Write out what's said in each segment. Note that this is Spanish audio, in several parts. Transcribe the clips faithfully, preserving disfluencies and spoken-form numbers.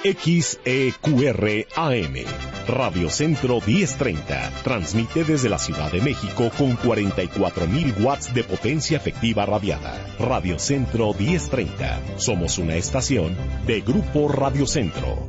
X E Q R A M, Radio Centro diez treinta, transmite desde la Ciudad de México con cuarenta y cuatro mil watts de potencia efectiva radiada. Radio Centro diez treinta, somos una estación de Grupo Radio Centro.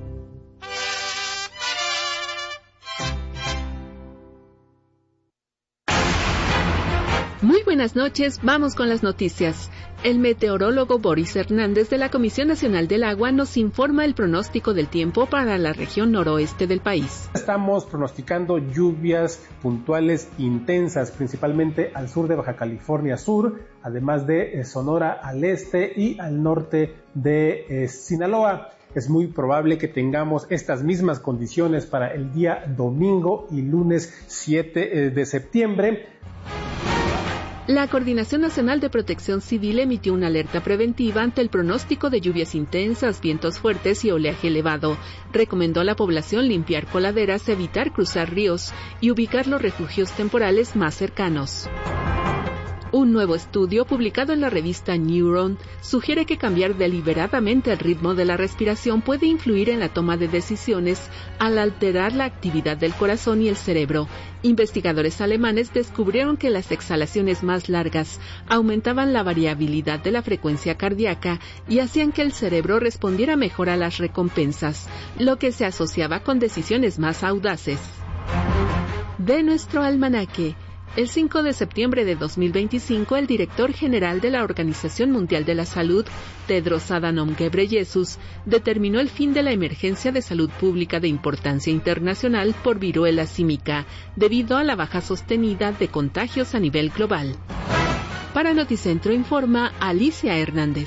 Muy buenas noches, vamos con las noticias. El meteorólogo Boris Hernández de la Comisión Nacional del Agua nos informa el pronóstico del tiempo para la región noroeste del país. Estamos pronosticando lluvias puntuales intensas, principalmente al sur de Baja California Sur, además de eh, Sonora al este y al norte de eh, Sinaloa. Es muy probable que tengamos estas mismas condiciones para el día domingo y lunes siete de septiembre. La Coordinación Nacional de Protección Civil emitió una alerta preventiva ante el pronóstico de lluvias intensas, vientos fuertes y oleaje elevado. Recomendó a la población limpiar coladeras, evitar cruzar ríos y ubicar los refugios temporales más cercanos. Un nuevo estudio publicado en la revista Neuron sugiere que cambiar deliberadamente el ritmo de la respiración puede influir en la toma de decisiones al alterar la actividad del corazón y el cerebro. Investigadores alemanes descubrieron que las exhalaciones más largas aumentaban la variabilidad de la frecuencia cardíaca y hacían que el cerebro respondiera mejor a las recompensas, lo que se asociaba con decisiones más audaces. De nuestro almanaque. El cinco de septiembre de dos mil veinticinco, el director general de la Organización Mundial de la Salud, Tedros Adhanom Ghebreyesus, determinó el fin de la emergencia de salud pública de importancia internacional por viruela símica, debido a la baja sostenida de contagios a nivel global. Para Noticentro informa Alicia Hernández.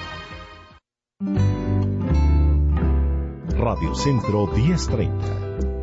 Radio Centro diez treinta.